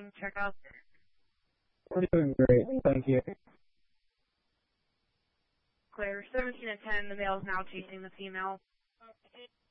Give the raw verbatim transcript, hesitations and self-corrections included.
doing? Check out. We're doing great. Thank you. Clear. seventeen to ten, the male is now chasing the female.